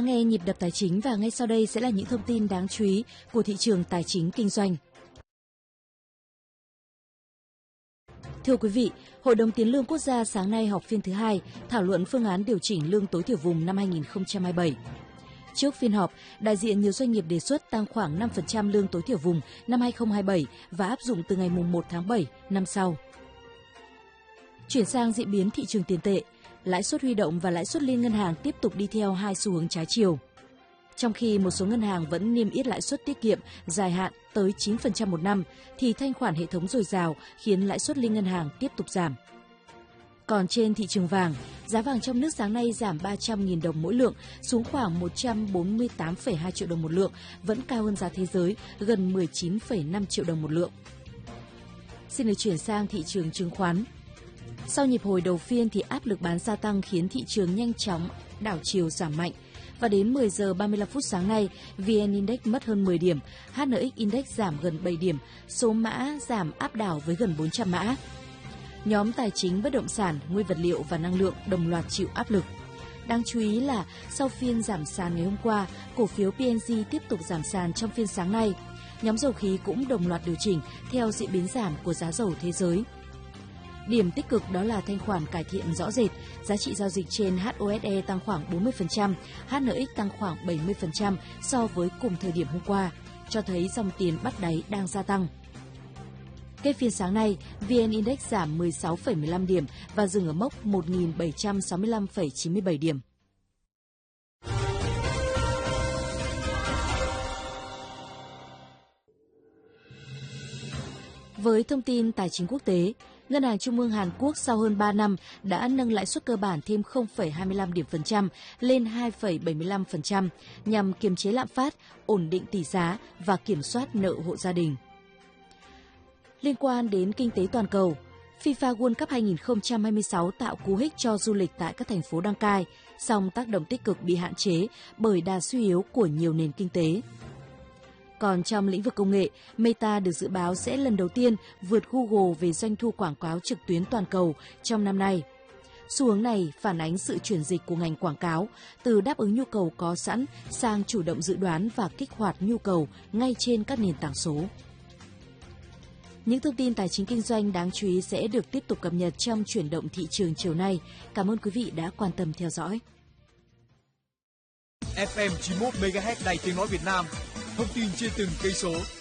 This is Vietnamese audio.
nghe nhịp đập tài chính và ngay sau đây sẽ là những thông tin đáng chú ý của thị trường tài chính kinh doanh. Thưa quý vị, Hội đồng Tiền lương Quốc gia sáng nay họp phiên thứ 2, thảo luận phương án điều chỉnh lương tối thiểu vùng năm 2027. Trước phiên họp, đại diện nhiều doanh nghiệp đề xuất tăng khoảng 5% lương tối thiểu vùng năm 2027 và áp dụng từ ngày 1 tháng 7 năm sau. Chuyển sang diễn biến thị trường tiền tệ, lãi suất huy động và lãi suất liên ngân hàng tiếp tục đi theo hai xu hướng trái chiều. Trong khi một số ngân hàng vẫn niêm yết lãi suất tiết kiệm dài hạn tới 9% một năm, thì thanh khoản hệ thống dồi dào khiến lãi suất liên ngân hàng tiếp tục giảm. Còn trên thị trường vàng, giá vàng trong nước sáng nay giảm 300.000 đồng mỗi lượng xuống khoảng 148,2 triệu đồng một lượng, vẫn cao hơn giá thế giới gần 19,5 triệu đồng một lượng. Xin được chuyển sang thị trường chứng khoán. Sau nhịp hồi đầu phiên thì áp lực bán gia tăng khiến thị trường nhanh chóng đảo chiều giảm mạnh. Và đến 10 giờ 35 phút sáng nay, VN Index mất hơn 10 điểm, HNX Index giảm gần 7 điểm, số mã giảm áp đảo với gần 400 mã. Nhóm tài chính, bất động sản, nguyên vật liệu và năng lượng đồng loạt chịu áp lực. Đáng chú ý là sau phiên giảm sàn ngày hôm qua, cổ phiếu P&G tiếp tục giảm sàn trong phiên sáng nay. Nhóm dầu khí cũng đồng loạt điều chỉnh theo diễn biến giảm của giá dầu thế giới. Điểm tích cực đó là thanh khoản cải thiện rõ rệt, giá trị giao dịch trên HOSE tăng khoảng 40%, HNX tăng khoảng 70% so với cùng thời điểm hôm qua, cho thấy dòng tiền bắt đáy đang gia tăng. Kết phiên sáng nay, VN Index giảm 16,15 điểm và dừng ở mốc 1.765,97 điểm. Với thông tin tài chính quốc tế, Ngân hàng Trung ương Hàn Quốc sau hơn 3 năm đã nâng lãi suất cơ bản thêm 0,25 điểm phần trăm lên 2,75% nhằm kiềm chế lạm phát, ổn định tỷ giá và kiểm soát nợ hộ gia đình. Liên quan đến kinh tế toàn cầu, FIFA World Cup 2026 tạo cú hích cho du lịch tại các thành phố đăng cai, song tác động tích cực bị hạn chế bởi đà suy yếu của nhiều nền kinh tế. Còn trong lĩnh vực công nghệ, Meta được dự báo sẽ lần đầu tiên vượt Google về doanh thu quảng cáo trực tuyến toàn cầu trong năm nay. Xu hướng này phản ánh sự chuyển dịch của ngành quảng cáo từ đáp ứng nhu cầu có sẵn sang chủ động dự đoán và kích hoạt nhu cầu ngay trên các nền tảng số. Những thông tin tài chính kinh doanh đáng chú ý sẽ được tiếp tục cập nhật trong chuyển động thị trường chiều nay. Cảm ơn quý vị đã quan tâm theo dõi. FM 91 MHz Đài Tiếng nói Việt Nam. Thông tin trên từng cây số,